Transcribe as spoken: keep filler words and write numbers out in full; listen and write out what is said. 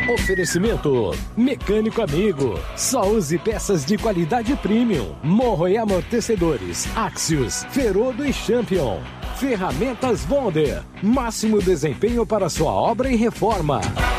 Oferecimento Mecânico Amigo. Só use peças de qualidade premium. Morro e amortecedores Axios, Ferodo e Champion. Ferramentas Bonder. Máximo desempenho para sua obra e reforma.